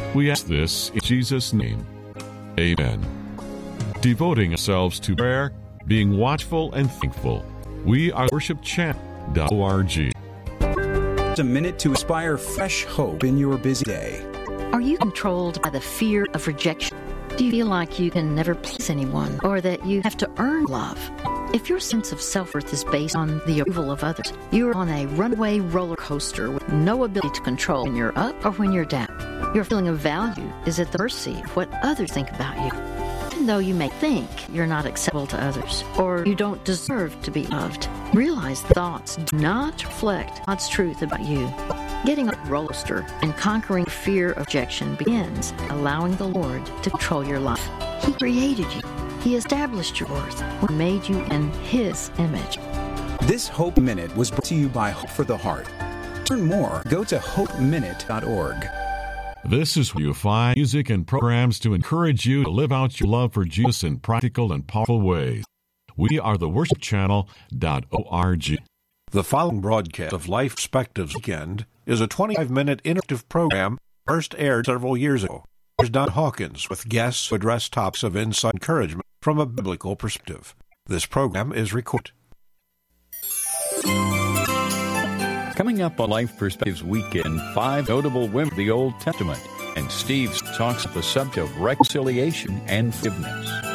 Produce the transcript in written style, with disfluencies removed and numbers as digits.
We ask this in Jesus' name. Amen. Devoting ourselves to prayer, being watchful and thankful. We are worshipchannel.org. A minute to inspire fresh hope in your busy day. Are you controlled by the fear of rejection? Do you feel like you can never please anyone or that you have to earn love? If your sense of self-worth is based on the approval of others, you are on a runaway roller coaster with no ability to control when you're up or when you're down. Your feeling of value is at the mercy of what others think about you. Even though you may think you're not acceptable to others or you don't deserve to be loved, realize the thoughts do not reflect God's truth about you. Getting on a roller coaster and conquering fear of rejection begins allowing the Lord to control your life. He created you. He established your worth when He made you in His image. This Hope Minute was brought to you by Hope for the Heart. To learn more, go to hopeminute.org. This is where you find music and programs to encourage you to live out your love for Jesus in practical and powerful ways. We are the worshipchannel.org. The following broadcast of Life Perspectives Weekend is a 25-minute interactive program first aired several years ago. Here's Don Hawkins with guests who address topics of insight and encouragement from a biblical perspective. This program is recorded. Coming up on Life Perspectives Weekend, 5 notable women of the Old Testament, and Steve talks about the subject of reconciliation and forgiveness.